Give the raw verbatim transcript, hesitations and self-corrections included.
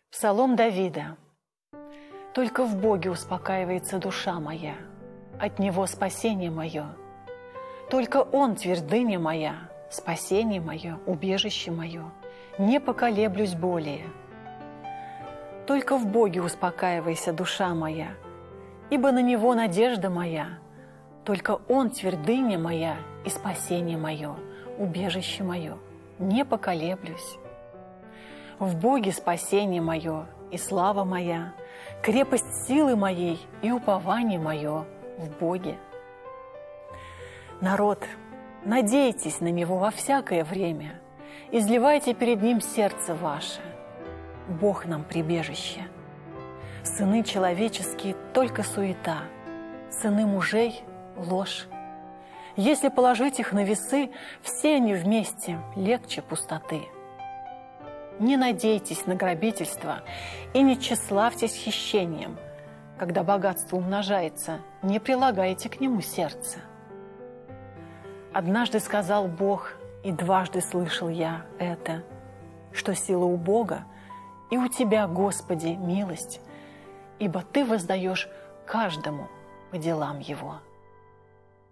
Псалом Давида. «Только в Боге успокаивается душа моя, от Него спасение мое. Только Он твердыня моя, спасение мое, убежище мое, не поколеблюсь более. Только в Боге успокаивайся, душа моя, ибо на Него надежда моя. Только Он твердыня моя и спасение мое, убежище мое, не поколеблюсь. В Боге спасение мое и слава моя, крепость силы моей и упование мое в Боге. Народ, надейтесь на Него во всякое время, изливайте перед Ним сердце ваше. Бог нам прибежище. Сыны человеческие – только суета, сыны мужей – ложь. Если положить их на весы, все они вместе легче пустоты. Не надейтесь на грабительство и не тщеславьтесь хищением. Когда богатство умножается, не прилагайте к нему сердце. Однажды сказал Бог, и дважды слышал я это, что сила у Бога, и у Тебя, Господи, милость, ибо Ты воздаешь каждому по делам его».